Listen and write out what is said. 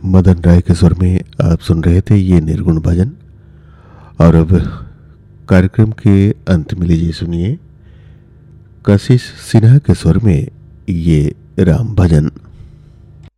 मदन राय के स्वर में आप सुन रहे थे ये निर्गुण भजन। और अब कार्यक्रम के अंत में लीजिए सुनिए कशिश सिन्हा के स्वर में ये राम भजन।